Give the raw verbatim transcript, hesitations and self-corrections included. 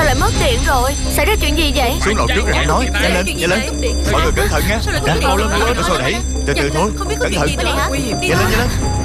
lại mất điện rồi? Xảy ra chuyện gì vậy? Xuống lầu trước rồi hãy nói. Nhanh lên, nhanh lên. Mọi người cẩn thận nha. Sao lại có Mau lên, điện? mau lên. Sao đẩy? Từ từ thôi. Không biết có Cẩn chuyện thận. gì vậy hả? Nhanh lên, nhanh lên.